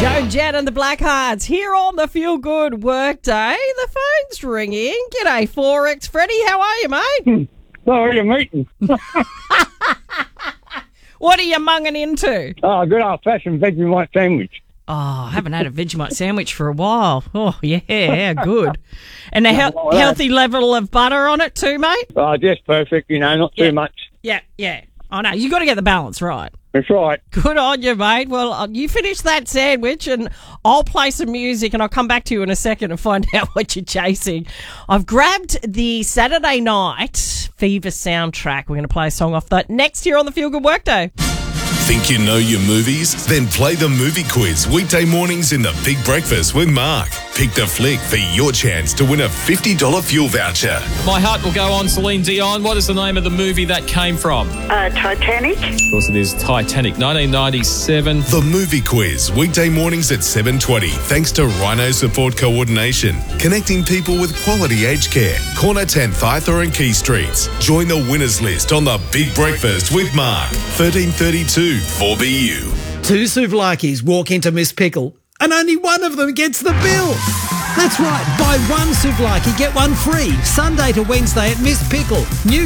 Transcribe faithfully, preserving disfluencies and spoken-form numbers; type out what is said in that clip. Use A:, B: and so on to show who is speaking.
A: Joan Jett and the Blackhearts here on the Feel Good Workday. The phone's ringing. G'day, Forex. Freddie, how are you, mate?
B: So are you meeting?
A: What are you munging into?
B: Oh, good old-fashioned Vegemite sandwich.
A: Oh, I haven't had a Vegemite sandwich for a while. Oh, yeah, how good. And a he- healthy level of butter on it too, mate?
B: Oh, just perfect, you know, not too
A: Yeah.
B: much.
A: Yeah, yeah. I know. You got to get the balance right.
B: That's right.
A: Good on you, mate. Well, uh, you finish that sandwich and I'll play some music and I'll come back to you in a second and find out what you're chasing. I've grabbed the Saturday Night Fever soundtrack. We're going to play a song off that next year on the Feel Good Workday.
C: Think you know your movies? Then play the movie quiz weekday mornings in the Big Breakfast with Mark. Pick the flick for your chance to win a fifty dollars fuel voucher.
D: My heart will go on, Celine Dion. What is the name of the movie that came from?
E: Uh, Titanic.
D: Of course, it is Titanic, nineteen ninety-seven.
C: The movie quiz weekday mornings at seven twenty. Thanks to Rhino Support Coordination, connecting people with quality aged care. Corner ten, Thytha and Key Streets. Join the winners list on the Big Breakfast with Mark. thirteen thirty-two four B U.
F: Two souvlakis walk into Miss Pickle and only one of them gets the bill. That's right, buy one souvlaki, get one free. Sunday to Wednesday at Miss Pickle. New